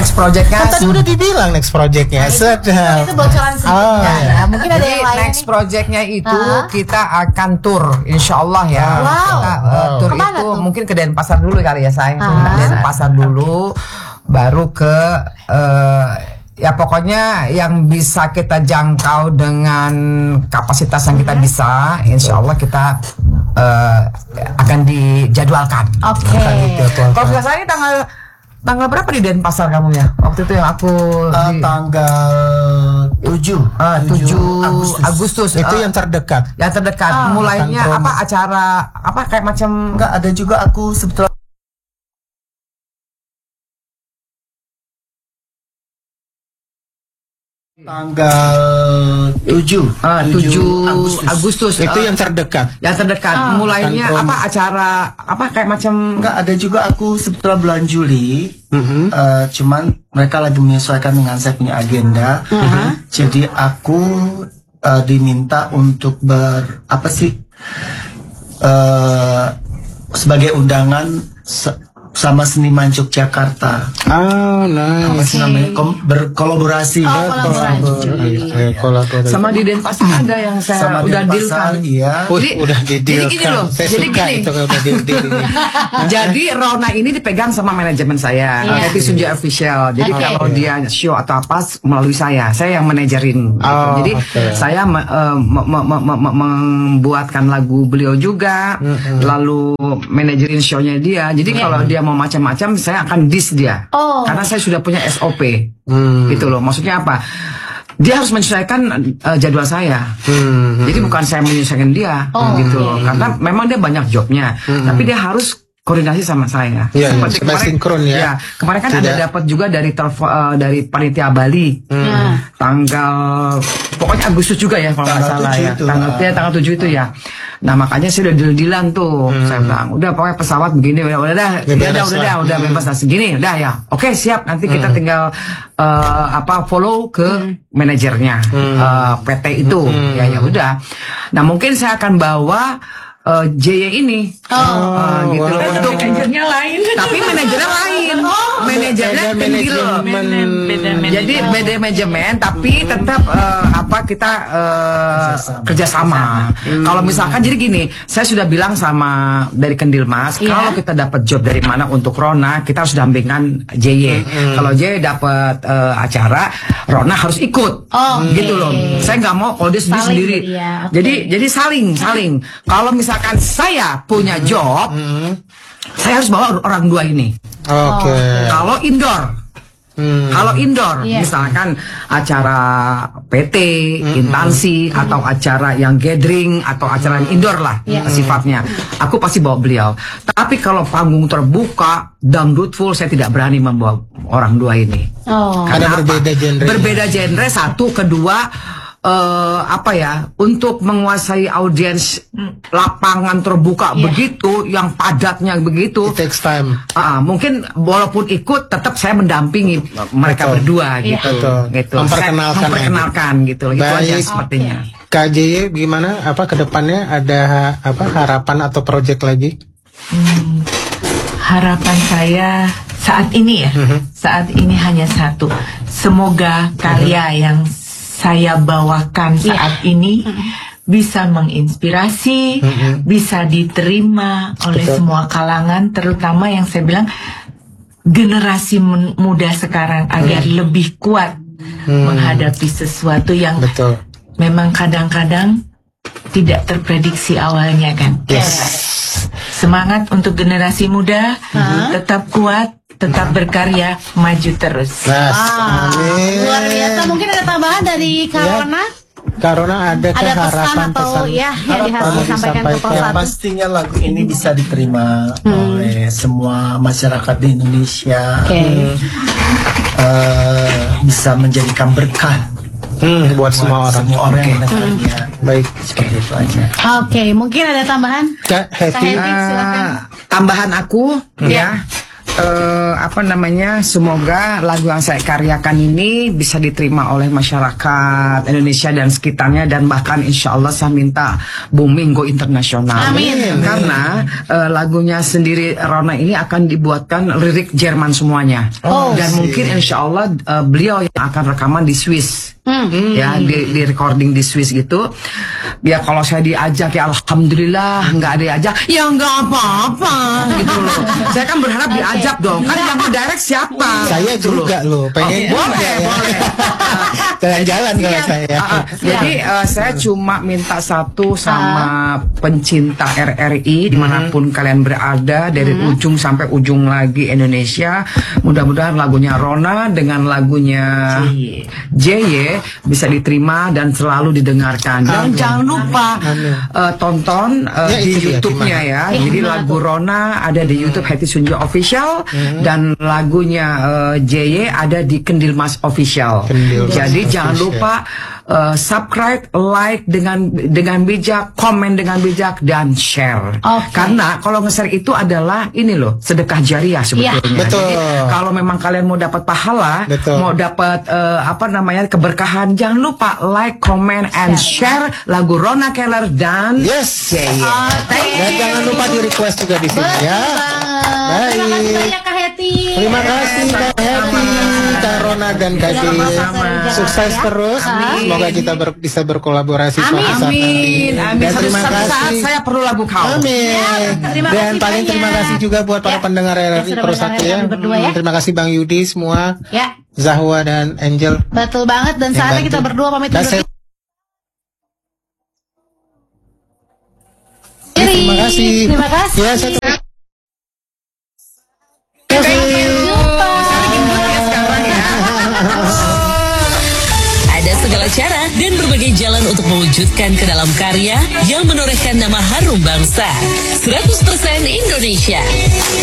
next projectnya. Tadi udah dibilang next projectnya. Itu bocoran sedikit ya. Mungkin ada Jadi yang lain. next projectnya itu kita akan tur, insya Allah ya. Wow. Kita, tur Kemana itu tuh? mungkin ke Denpasar dulu kali ya sayang. Denpasar dulu, baru ke ya pokoknya yang bisa kita jangkau dengan kapasitas yang kita bisa, insya Allah kita akan dijadwalkan. Oke. Kalau nggak salah ini tanggal berapa di Denpasar kamu ya? Waktu itu yang aku tanggal 7 Agustus. itu yang terdekat. Yang terdekat. Mulainya Akan apa acara apa kayak macam Enggak, ada juga aku sebetulnya tanggal 7 Agustus. Itu yang terdekat. Yang terdekat. Mulainya Akan apa acara apa kayak macam enggak, ada juga aku sebetulnya bulan Juli. Cuman mereka lagi menyesuaikan dengan saya punya agenda. Jadi aku diminta untuk sebagai undangan sama seniman Yogyakarta. Apa sih namanya? Berkolaborasi. sama di Denpasar ada yang saya Sama udah deal Denpasar, kan. iya. Udah Jadi gini didealkan. loh. Saya Jadi suka gini. itu kalau udah deal ini. Jadi Rona ini dipegang sama manajemen saya, Happy Sunja Official. Jadi kalau dia show atau apa melalui saya yang manajerin. Gitu. Jadi saya membuatkan lagu beliau juga, lalu manajerin show-nya dia. Jadi kalau dia mau macam-macam, saya akan dis dia. Karena saya sudah punya SOP. Gitu loh. Maksudnya apa? Dia harus menyesuaikan jadwal saya. Jadi bukan saya menyesuaikan dia, gitu loh. Karena memang dia banyak jobnya, tapi dia harus koordinasi sama saya. Iya, Seperti supaya sinkron ya. Ya, kemarin kan ada dapat juga dari dari panitia Bali. Tanggal pokoknya Agustus juga ya kalau nggak salah ya. Tanggal 7 itu ya. Nah, makanya saya udah deal-dealan tuh. Saya bilang, udah pokoknya pesawat begini udah bebas lah segini, udah ya. Oke, siap. Nanti kita tinggal follow ke manajernya PT itu. Ya udah. Nah, mungkin saya akan bawa JY ini gitu loh, untuk manajernya lain. tapi manajernya lain, manajernya tinggi loh. Jadi beda manajemen tapi tetap kita kerjasama. Kalau misalkan jadi gini, saya sudah bilang sama dari Kendil Mas, kalau kita dapat job dari mana untuk Rona, kita harus dampingan JY. Kalau JY dapat acara, Rona harus ikut, gitu loh. Saya nggak mau kalau dia sendiri. Jadi saling. Kalau misalkan saya punya job, saya harus bawa orang dua ini. Kalau indoor, misalkan acara PT, instansi, atau acara yang gathering, atau acara yang indoor lah sifatnya, aku pasti bawa beliau. Tapi kalau panggung terbuka, dangdut full, saya tidak berani membawa orang dua ini. Karena berbeda genre. Berbeda genre, satu, kedua, untuk menguasai audiens lapangan terbuka begitu, yang padatnya begitu, it takes time. Mungkin walaupun ikut, tetap saya mendampingi mereka berdua gitu. Memperkenalkan gitu. Itu aja sepertinya. Kak JY gimana? Kedepannya ada harapan atau project lagi? Harapan saya saat ini saat ini hanya satu. Semoga karya yang saya bawakan saat ini bisa menginspirasi, bisa diterima oleh semua kalangan, terutama yang saya bilang generasi muda sekarang agar lebih kuat menghadapi sesuatu yang memang kadang-kadang tidak terprediksi awalnya kan. Semangat untuk generasi muda, tetap kuat, tetap berkarya, maju terus. Luar biasa. Mungkin ada tambahan dari Karona? Karona ada harapan atau yang harus disampaikan ke Pak? Pastinya lagu ini bisa diterima oleh semua masyarakat di Indonesia. Bisa menjadikan berkah buat semua orang yang mendengarnya. Baik, seperti itu aja. Mungkin ada tambahan? Kak Happy, silakan. Tambahan aku semoga lagu yang saya karyakan ini bisa diterima oleh masyarakat Indonesia dan sekitarnya, dan bahkan insya Allah saya minta booming go internasional. Amin. Karena lagunya sendiri Rona ini akan dibuatkan lirik Jerman semuanya. Dan mungkin insya Allah beliau yang akan rekaman di Swiss. Ya, di recording di Swiss gitu. Ya kalau saya diajak ya alhamdulillah, nggak diajak ya nggak apa-apa gitu loh. Saya kan berharap diajak dong. Kan yang direct siapa? Saya juga loh, pengen boleh. jalan-jalan kalau saya. Jadi saya cuma minta satu sama pencinta RRI dimanapun kalian berada, dari ujung sampai ujung lagi Indonesia. Mudah-mudahan lagunya Rona dengan lagunya JY bisa diterima dan selalu didengarkan. Dan jangan lupa tonton di YouTube-nya ya. Jadi lagu Rona ada di YouTube Hetty Sunjo Official, dan lagunya JY ada di Kendil Mas Official. Jadi jangan lupa subscribe, like dengan bijak, komen dengan bijak, dan share. Karena kalau nge-share itu adalah ini loh, sedekah jariah sebetulnya. Betul. Jadi kalau memang kalian mau dapat pahala, mau dapat keberkahan, jangan lupa like, comment, and share lagu Rona Keller dan JY. Dan jangan lupa di request juga di sini ya. Terima kasih banyak Kak Hetty. Terima kasih Kak Hetty, Kak Rona dan Kak JY. Sukses terus. Semoga kita bisa berkolaborasi suatu saat nanti. Dan terima kasih. Saya perlu lagu kau. Amin. Dan paling terima kasih juga buat para pendengar RRI Pro 1 ya. Terima kasih Bang Yudi semua. Ya. Zahwa dan Angel. Betul banget, dan saatnya kita berdua pamit undur diri. Terima kasih. Terima kasih. Ya, saya Ada segala cara dan berbagai jalan untuk mewujudkan ke dalam karya yang menorehkan nama harum bangsa. 100% Indonesia.